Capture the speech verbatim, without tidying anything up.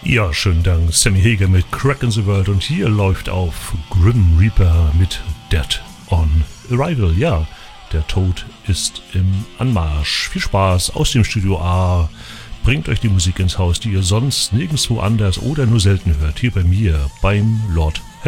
Ja, schönen Dank. Sammy Hagar mit Crack in the World und hier läuft auf Grim Reaper mit Dead on Arrival. Ja, der Tod ist im Anmarsch. Viel Spaß aus dem Studio A. Bringt euch die Musik ins Haus, die ihr sonst nirgendwo anders oder nur selten hört. Hier bei mir beim Lord